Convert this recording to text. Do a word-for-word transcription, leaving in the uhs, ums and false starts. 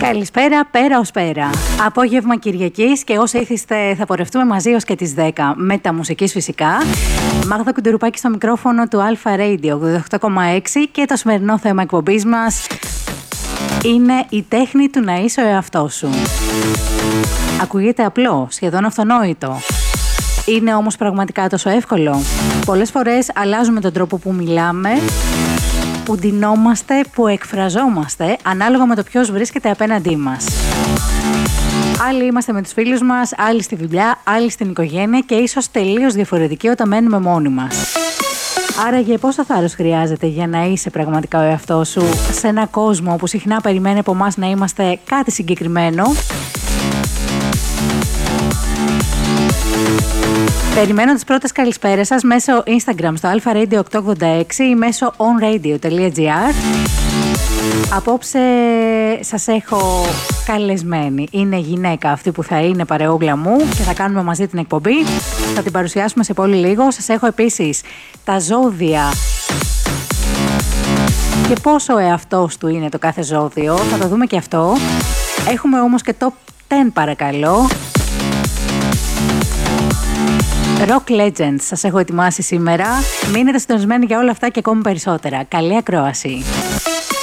Καλησπέρα, πέρα ως πέρα. Απόγευμα Κυριακής και όσοι ήθιστε θα πορευτούμε μαζί ως και τις δέκα. Μεταμουσικής φυσικά. Μάγδα Κουντερουπάκη στο μικρόφωνο του Αλφα Radio ογδόντα οκτώ κόμμα έξι και το σημερινό θέμα εκπομπής μας είναι η τέχνη του να είσαι ο εαυτός σου. Ακούγεται απλό, σχεδόν αυτονόητο. Είναι όμως πραγματικά τόσο εύκολο? Πολλές φορές αλλάζουμε τον τρόπο που μιλάμε, που ντυνόμαστε, που εκφραζόμαστε, ανάλογα με το ποιος βρίσκεται απέναντί μας. Άλλοι είμαστε με τους φίλους μας, άλλοι στη δουλειά, άλλοι στην οικογένεια και ίσως τελείως διαφορετικοί όταν μένουμε μόνοι μας. Άραγε πόσο θάρρος χρειάζεται για να είσαι πραγματικά ο εαυτός σου σε ένα κόσμο που συχνά περιμένει από εμάς να είμαστε κάτι συγκεκριμένο? Περιμένω τις πρώτες καλησπέρες σας μέσω Instagram στο αλφα ρέιντιο οκτακόσια ογδόντα έξι ή μέσω onradio τελεία gr. Απόψε σας έχω καλεσμένη. Είναι γυναίκα αυτή που θα είναι παρεόγλα μου και θα κάνουμε μαζί την εκπομπή. Θα την παρουσιάσουμε σε πολύ λίγο. Σας έχω επίσης τα ζώδια και πόσο ο εαυτός του είναι το κάθε ζώδιο. Θα το δούμε και αυτό. Έχουμε όμως και top δέκα παρακαλώ. Rock Legends σας έχω ετοιμάσει σήμερα. Μείνετε συντονισμένοι για όλα αυτά και ακόμη περισσότερα. Καλή ακρόαση.